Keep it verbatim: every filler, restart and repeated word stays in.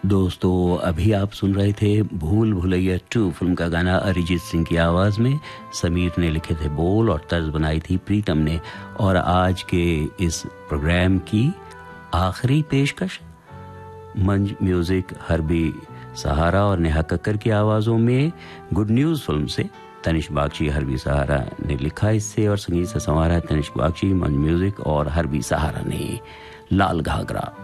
दोस्तों, अभी आप सुन रहे थे भूल भुलैया टू फिल्म का गाना अरिजीत सिंह की आवाज़ में। समीर ने लिखे थे बोल और तर्ज बनाई थी प्रीतम ने। और आज के इस प्रोग्राम की आखिरी पेशकश मंज म्यूजिक हरबी सहारा और नेहा कक्कर की आवाज़ों में गुड न्यूज़ फिल्म से तनिष्क बागची हरबी सहारा ने लिखा इससे और संगीत से संवारा तनिष्क बागची, मंज म्यूजिक और हरबी सहारा ने। लाल घाघरा।